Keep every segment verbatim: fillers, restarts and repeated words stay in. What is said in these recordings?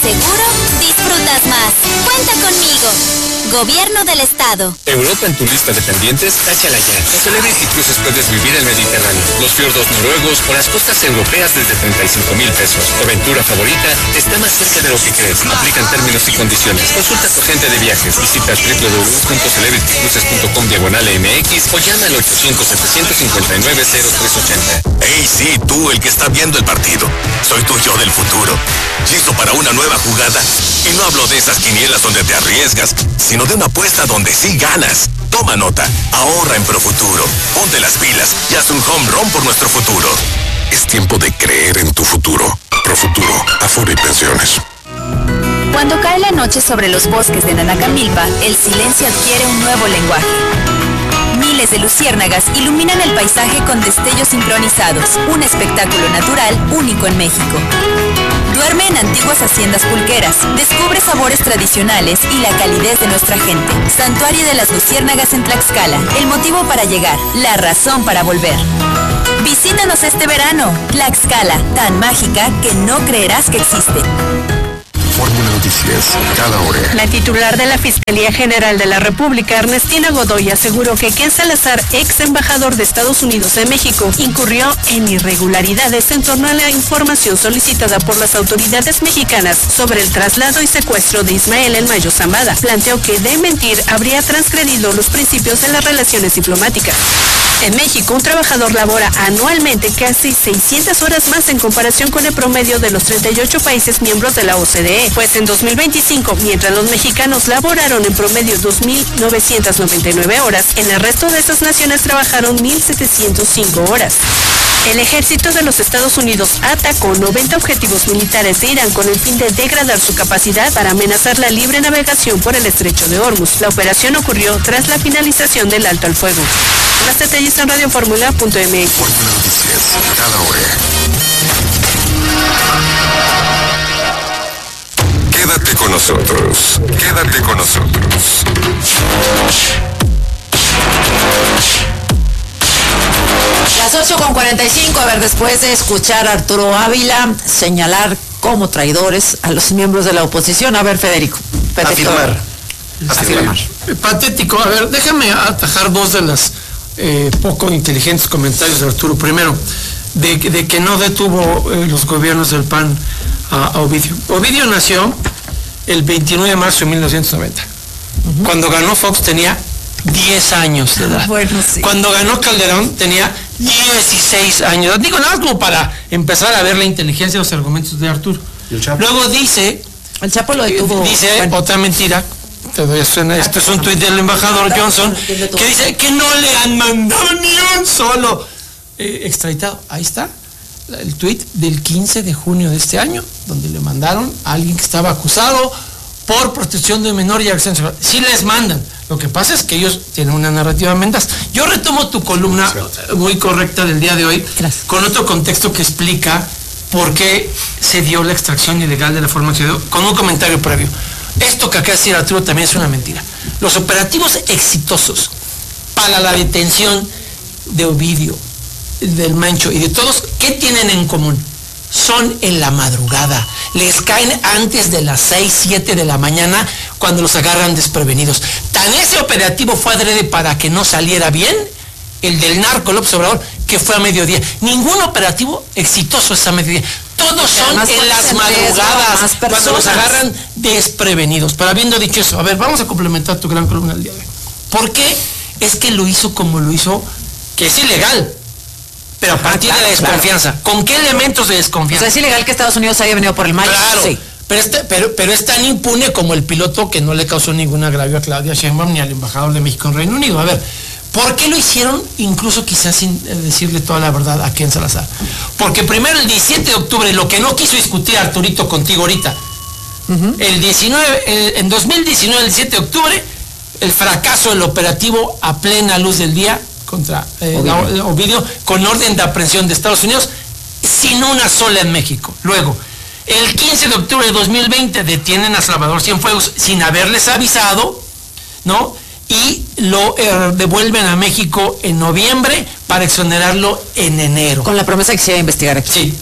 seguro, disfrutas más. Cuenta conmigo. Gobierno del Estado. Europa en tu lista de pendientes, táchala ya. Con Celebrity Cruises puedes vivir el Mediterráneo, los fiordos noruegos o las costas europeas desde treinta y cinco mil pesos. Tu aventura favorita está más cerca de lo que crees. Aplican términos y condiciones. Consulta a tu agente de viajes. Visita w w w punto celebrity cruises punto com diagonal M X o llama al ochocientos, setecientos cincuenta y nueve, cero tres ochenta. Hey, sí, tú, el que está viendo el partido. Soy tu yo del futuro. ¿Listo para una nueva jugada? Y no hablo de esas quinielas donde te arriesgas, sino de una apuesta donde sí ganas. Toma nota, ahorra en Profuturo. Ponte las pilas y haz un home run por nuestro futuro. Es tiempo de creer en tu futuro. Profuturo, Afore y Pensiones. Cuando cae la noche sobre los bosques de Nanacamilpa, el silencio adquiere un nuevo lenguaje. Miles de luciérnagas iluminan el paisaje con destellos sincronizados, un espectáculo natural único en México. Duerme en antiguas haciendas pulqueras, descubre sabores tradicionales y la calidez de nuestra gente. Santuario de las Luciérnagas en Tlaxcala, el motivo para llegar, la razón para volver. Visítanos este verano, Tlaxcala, tan mágica que no creerás que existe. Fórmula Noticias, cada hora. La titular de la Fiscalía General de la República, Ernestina Godoy, aseguró que Ken Salazar, ex embajador de Estados Unidos en México, incurrió en irregularidades en torno a la información solicitada por las autoridades mexicanas sobre el traslado y secuestro de Ismael El Mayo Zambada. Planteó que de mentir habría transgredido los principios de las relaciones diplomáticas. En México, un trabajador labora anualmente casi seiscientas horas más en comparación con el promedio de los treinta y ocho países miembros de la O C D E. Pues en dos mil veinticinco, mientras los mexicanos laboraron en promedio dos mil novecientas noventa y nueve horas, en el resto de esas naciones trabajaron mil setecientas cinco horas. El ejército de los Estados Unidos atacó noventa objetivos militares de Irán con el fin de degradar su capacidad para amenazar la libre navegación por el estrecho de Hormuz. La operación ocurrió tras la finalización del alto al fuego. Más detalles en radio fórmula punto m x. Fórmula Noticias, cada hora. Quédate con nosotros, quédate con nosotros. Las ocho con cuarenta y cinco, a ver, después de escuchar a Arturo Ávila señalar como traidores a los miembros de la oposición, a ver, Federico. Federico. Afirmar. Afirmar. Eh, patético. A ver, déjame atajar dos de las eh, poco inteligentes comentarios de Arturo. Primero, de, de que no detuvo eh, los gobiernos del P A N a, a Ovidio. Ovidio nació el veintinueve de marzo de mil novecientos noventa. Uh-huh. Cuando ganó Fox tenía diez años de edad. Bueno, sí. Cuando ganó Calderón tenía dieciséis años. Digo, nada más como para empezar a ver la inteligencia de los argumentos de Arturo. ¿Y el Chapo? Luego dice... El Chapo lo detuvo. Dice bueno. otra mentira. Te doy a Esto es un tuit del embajador Johnson que dice que no le han mandado ni un solo eh, extraditado. Ahí está el tuit del quince de junio de este año, donde le mandaron a alguien que estaba acusado por protección de menor y agresión sexual. Sí les mandan. Lo que pasa es que ellos tienen una narrativa mendaz. Yo retomo tu columna muy correcta del día de hoy. Gracias. Con otro contexto que explica por qué se dio la extracción ilegal de la forma que se dio, con un comentario previo. Esto que acaba de decir Arturo también es una mentira. Los operativos exitosos para la detención de Ovidio, del Mancho y de todos, ¿qué tienen en común? Son en la madrugada. Les caen antes de las seis, siete de la mañana cuando los agarran desprevenidos. Tan ese operativo fue adrede para que no saliera bien, el del narco López Obrador, que fue a mediodía. Ningún operativo exitoso es a mediodía. Todos son en las madrugadas, cuando los agarran desprevenidos. Pero habiendo dicho eso, a ver, vamos a complementar tu gran columna del día de hoy. ¿Por qué es que lo hizo como lo hizo, que es ilegal? Pero a partir ah, claro, de la desconfianza. Claro. ¿Con qué elementos de desconfianza? O sea, es ilegal que Estados Unidos haya venido por el Mayo. Claro, sí. pero, este, pero, pero es tan impune como el piloto que no le causó ningún agravio a Claudia Sheinbaum ni al embajador de México en Reino Unido. A ver, ¿por qué lo hicieron? Incluso quizás sin decirle toda la verdad a Ken Salazar. Porque primero el diecisiete de octubre, lo que no quiso discutir Arturito contigo ahorita, uh-huh. el diecinueve, el, en dos mil diecinueve, el diecisiete de octubre, el fracaso del operativo a plena luz del día contra eh, Ovidio. Ovidio, con orden de aprehensión de Estados Unidos, sin una sola en México. Luego, el quince de octubre de dos mil veinte, detienen a Salvador Cienfuegos sin haberles avisado, ¿no? Y lo eh, devuelven a México en noviembre para exonerarlo en enero. Con la promesa que se iba a investigar aquí. Sí.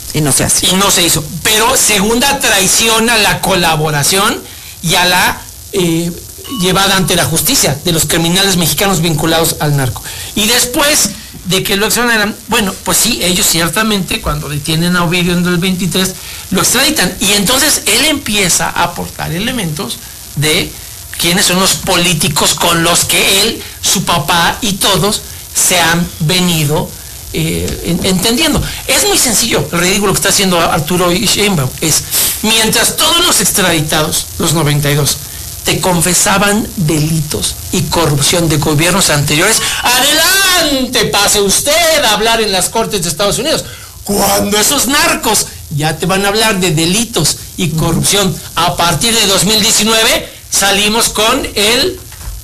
Y no se hace. Y no se hizo. Pero segunda traición a la colaboración y a la eh, llevada ante la justicia de los criminales mexicanos vinculados al narco. Y después de que lo extraditan, bueno, pues sí, ellos ciertamente cuando detienen a Ovidio en el veintitrés, lo extraditan. Y entonces él empieza a aportar elementos de quiénes son los políticos con los que él, su papá y todos se han venido eh, entendiendo. Es muy sencillo el ridículo que está haciendo Arturo Sheinbaum. Es, mientras todos los extraditados, los noventa y dos, te confesaban delitos y corrupción de gobiernos anteriores, adelante, pase usted a hablar en las cortes de Estados Unidos. Cuando esos narcos ya te van a hablar de delitos y corrupción a partir de dos mil diecinueve, salimos con el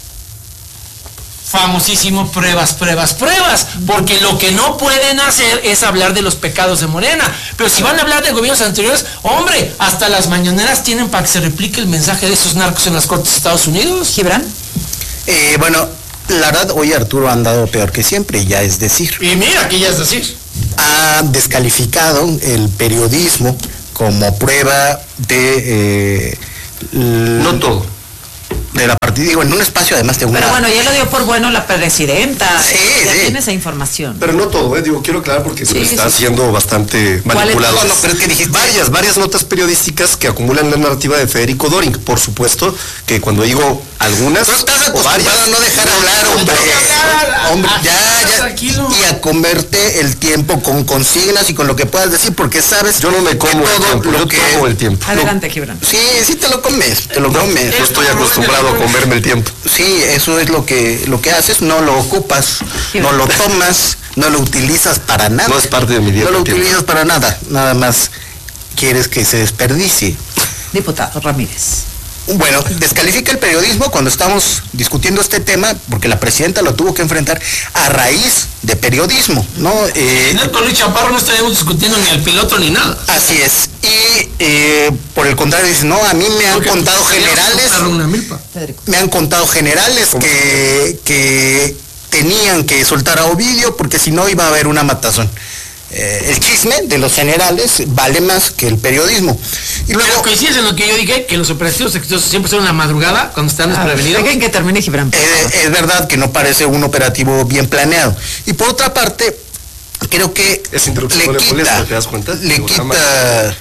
famosísimo pruebas, pruebas, pruebas, porque lo que no pueden hacer es hablar de los pecados de Morena, pero si van a hablar de gobiernos anteriores, hombre, hasta las mañaneras tienen para que se replique el mensaje de esos narcos en las cortes de Estados Unidos. ¿Gibran? Eh, bueno, la verdad, hoy Arturo ha andado peor que siempre, ya es decir. Y mira, que ya es decir. Ha descalificado el periodismo como prueba de... Eh, no todo. De la partida, digo, en un espacio además de una... Pero bueno, ya lo dio por bueno la presidenta. Sí, ya sí. tiene esa información. Pero no todo, ¿eh? Digo, quiero aclarar porque se Sí, me está sí. haciendo bastante manipulado. No, no, pero es que dijiste... Varias, varias notas periodísticas que acumulan la narrativa de Federico Doring. Por supuesto que cuando digo algunas... Tú estás o acostumbrado varias, a no dejar hablar, hombre. Hombre, ya, ya. Tranquilo. Y a comerte el tiempo con consignas y con lo que puedas decir, porque sabes... yo no me que como el todo tiempo, lo yo que... tomo el tiempo. Adelante, Gibran. Sí, sí te lo comes, te lo comes. Yo estoy acostumbrado a comerme el tiempo. Sí, eso es lo que lo que haces, no lo ocupas, no lo tomas, no lo utilizas para nada. No es parte de mi dieta. No lo el tiempo. utilizas para nada, nada más quieres que se desperdicie. Diputado Ramírez. Bueno, descalifica el periodismo cuando estamos discutiendo este tema, porque la presidenta lo tuvo que enfrentar a raíz de periodismo, ¿no? Eh, Con Luis Chaparro no estaríamos discutiendo ni al piloto ni nada. así es. Y eh, por el contrario dice, no, a mí me han Porque contado sería generales... comprar una milpa. Federico. Me han contado generales que, que tenían que soltar a Ovidio porque si no iba a haber una matazón. Eh, el chisme de los generales vale más que el periodismo. Y luego, Pero coincides en lo que yo dije, que los operativos exitosos siempre son en la madrugada, cuando están desprevenidos. Dejen que termine Gibran. por favor. eh, es verdad que no parece un operativo bien planeado. Y por otra parte, creo que Esa interrupción le no le quita, molesta, ¿te das cuenta? le Digo, nada más. quita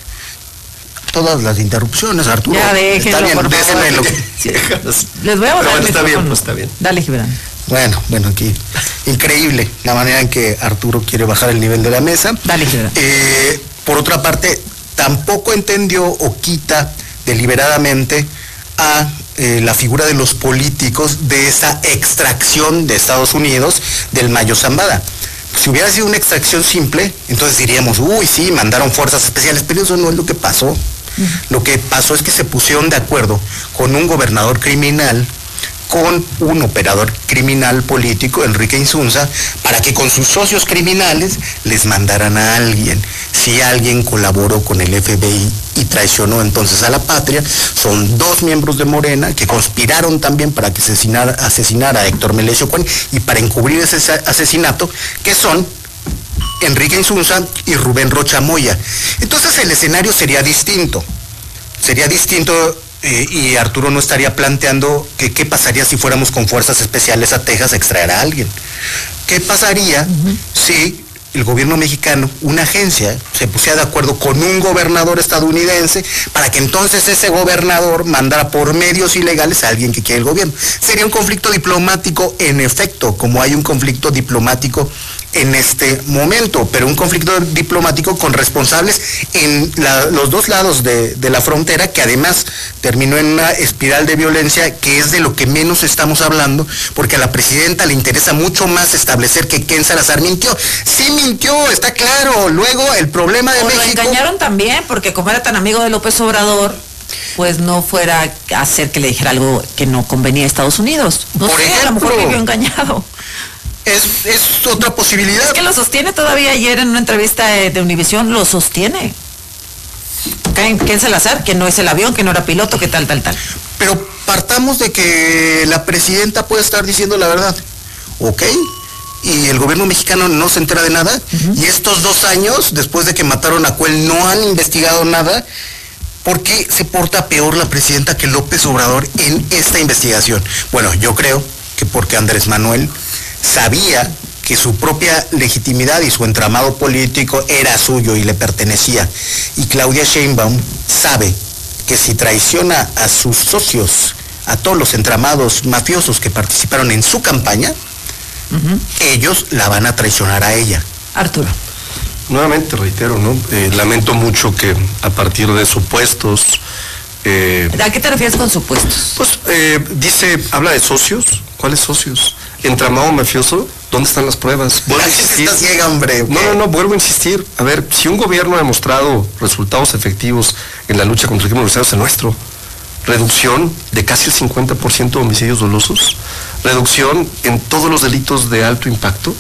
todas las interrupciones, Arturo. Ya déjenlo, Está bien, por favor. déjenme lo- Les voy a Pero dar bueno, el está bien, micrófono. pues está bien. Dale, Gibran. Bueno, bueno, aquí increíble la manera en que Arturo quiere bajar el nivel de la mesa. Dale, Gibran. Eh, por otra parte, tampoco entendió o quita deliberadamente a eh, la figura de los políticos de esa extracción de Estados Unidos del Mayo Zambada. Si hubiera sido una extracción simple, entonces diríamos, uy, sí, mandaron fuerzas especiales, pero eso no es lo que pasó. Lo que pasó es que se pusieron de acuerdo con un gobernador criminal, con un operador criminal político, Enrique Insunza, para que con sus socios criminales les mandaran a alguien. Si alguien colaboró con el F B I y traicionó entonces a la patria, son dos miembros de Morena que conspiraron también para que asesinara, asesinara a Héctor Melesio Juan y para encubrir ese asesinato, que son Enrique Insunza y Rubén Rocha Moya. Entonces el escenario sería distinto. Sería distinto eh, y Arturo no estaría planteando que qué pasaría si fuéramos con fuerzas especiales a Texas a extraer a alguien. ¿Qué pasaría uh-huh. si el gobierno mexicano, una agencia, se pusiera de acuerdo con un gobernador estadounidense para que entonces ese gobernador mandara por medios ilegales a alguien que quiere el gobierno? Sería un conflicto diplomático en efecto, como hay un conflicto diplomático en este momento, pero un conflicto diplomático con responsables en la, los dos lados de, de la frontera, que además terminó en una espiral de violencia que es de lo que menos estamos hablando, porque a la presidenta le interesa mucho más establecer que Ken Salazar mintió. Sí mintió, está claro. Luego el problema de o México... lo engañaron también, porque como era tan amigo de López Obrador, pues no fuera a hacer que le dijera algo que no convenía a Estados Unidos. No Por sé, ejemplo, a lo mejor vivió engañado. Es, es otra posibilidad. Es que lo sostiene todavía ayer en una entrevista de, de Univisión, lo sostiene. Ken, Ken Salazar, que no es el avión, que no era piloto, que tal, tal, tal. Pero partamos de que la presidenta puede estar diciendo la verdad. Ok, y el gobierno mexicano no se entera de nada. Uh-huh. Y estos dos años, después de que mataron a Cuel, no han investigado nada. ¿Por qué se porta peor la presidenta que López Obrador en esta investigación? Bueno, yo creo que porque Andrés Manuel sabía que su propia legitimidad y su entramado político era suyo y le pertenecía. Y Claudia Sheinbaum sabe que si traiciona a sus socios, a todos los entramados mafiosos que participaron en su campaña, uh-huh. ellos la van a traicionar a ella. Arturo. Nuevamente reitero, ¿no? Eh, lamento mucho que a partir de supuestos... Eh, ¿A qué te refieres con supuestos? Pues eh, dice, habla de socios. ¿Cuáles socios? Entramado mafioso, ¿dónde están las pruebas? Vuelvo a insistir. Estás ciega, hombre. No, no, no, vuelvo a insistir. A ver, si un gobierno ha demostrado resultados efectivos en la lucha contra el crimen organizado, es el nuestro. Reducción de casi el cincuenta por ciento de homicidios dolosos, reducción en todos los delitos de alto impacto,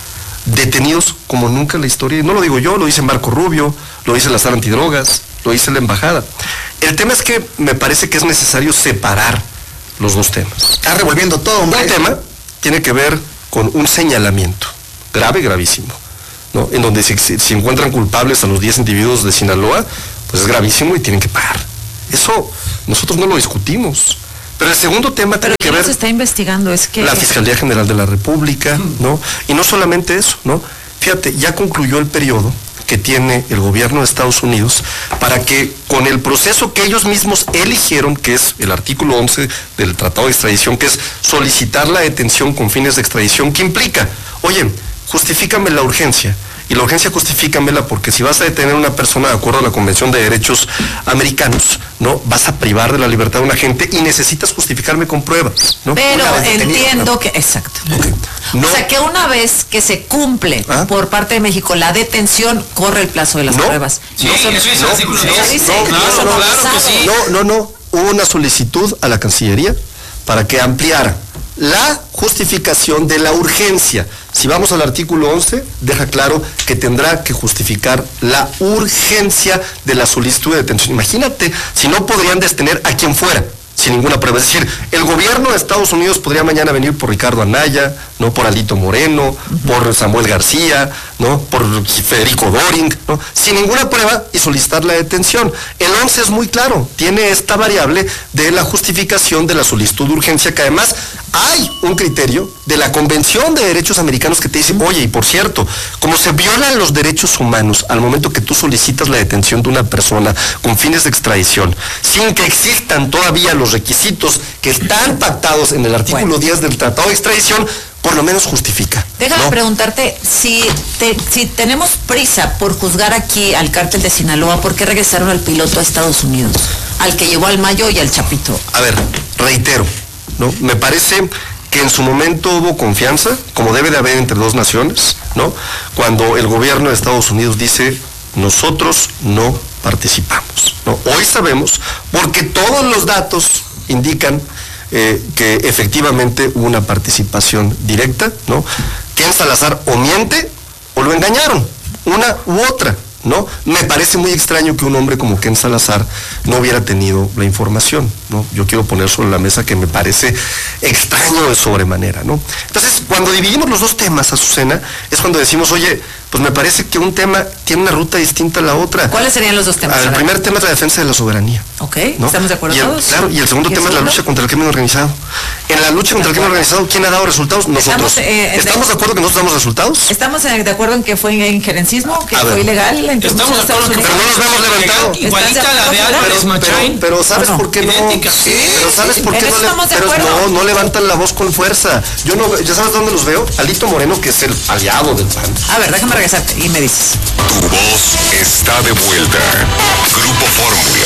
detenidos como nunca en la historia, y no lo digo yo, lo dice Marco Rubio, lo dice la Sala Antidrogas, lo dice la Embajada. El tema es que me parece que es necesario separar los dos temas. Está revolviendo todo, hombre. Un tema tiene que ver con un señalamiento grave, gravísimo, ¿no? En donde si, si encuentran culpables a los diez individuos de Sinaloa, pues es gravísimo y tienen que pagar. Eso nosotros no lo discutimos. Pero el segundo tema Pero tiene que ver... se está investigando es que... La Fiscalía General de la República, ¿no? Y no solamente eso, ¿no? Fíjate, ya concluyó el periodo que tiene el gobierno de Estados Unidos para que con el proceso que ellos mismos eligieron, que es el artículo once del Tratado de Extradición, que es solicitar la detención con fines de extradición, que implica, oye, justifícame la urgencia. Y la urgencia justifícamela porque si vas a detener a una persona de acuerdo a la Convención de Derechos Americanos, ¿no? Vas a privar de la libertad a una gente y necesitas justificarme con pruebas, ¿no? Pero entiendo que, exacto. Okay. No, o sea que una vez que se cumple ¿Ah? por parte de México la detención, corre el plazo de las no, pruebas. Sí, no, eso dice el artículo diez. No, claro, no, claro que sí. No, no, no. Hubo una solicitud a la Cancillería para que ampliara la justificación de la urgencia. Si vamos al artículo once, deja claro que tendrá que justificar la urgencia de la solicitud de detención. Imagínate, si no podrían detener a quien fuera, sin ninguna prueba. Es decir, el gobierno de Estados Unidos podría mañana venir por Ricardo Anaya, ¿no? Por Alito Moreno, uh-huh. por Samuel García, ¿no? Por Federico Doring, ¿no? Sin ninguna prueba y solicitar la detención. El once es muy claro, tiene esta variable de la justificación de la solicitud de urgencia, que además hay un criterio de la Convención de Derechos Americanos que te dice, oye, y por cierto, como se violan los derechos humanos al momento que tú solicitas la detención de una persona con fines de extradición, sin que existan todavía los requisitos que están pactados en el artículo bueno. diez del Tratado de Extradición, por lo menos justifica. Déjame ¿no? preguntarte, si, te, si tenemos prisa por juzgar aquí al cártel de Sinaloa, ¿por qué regresaron al piloto a Estados Unidos? Al que llevó al Mayo y al Chapito. A ver, reitero, ¿no? Me parece que en su momento hubo confianza, como debe de haber entre dos naciones, ¿no? Cuando el gobierno de Estados Unidos dice, nosotros no participamos, ¿no? Hoy sabemos, porque todos los datos indican eh, que efectivamente hubo una participación directa, ¿no? Ken Salazar o miente o lo engañaron, una u otra, ¿no? Me parece muy extraño que un hombre como Ken Salazar no hubiera tenido la información, ¿no? Yo quiero poner sobre la mesa que me parece extraño de sobremanera, ¿no? Entonces, cuando dividimos los dos temas, Azucena, es cuando decimos, oye, pues me parece que un tema tiene una ruta distinta a la otra. ¿Cuáles serían los dos temas? El primer tema es la defensa de la soberanía. Ok, ¿no? ¿estamos de acuerdo y el, todos? Claro, y el segundo tema es la lucha contra el crimen organizado. En la lucha contra el crimen organizado, ¿quién ha dado resultados? Nosotros. Estamos, eh, ¿Estamos de acuerdo que nosotros damos resultados? ¿Estamos de acuerdo en que fue injerencismo, que fue ilegal la introducción de Estados Unidos? Pero no nos hemos levantado. Igualita la de Álvarez Machain. Pero, pero ¿sabes no, por qué no? Sí, pero ¿sabes por qué no? Le, pero no, no levantan la voz con fuerza. Yo no, ¿ya sabes dónde los veo? Alito Moreno, que es el aliado del P A N. A ver, déjame regresar y me dices. Tu voz está de vuelta. Grupo Fórmula.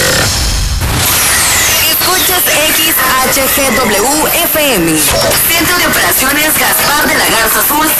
Escuchas X H G W F M. Centro de Operaciones Gaspar de la Garza Azul.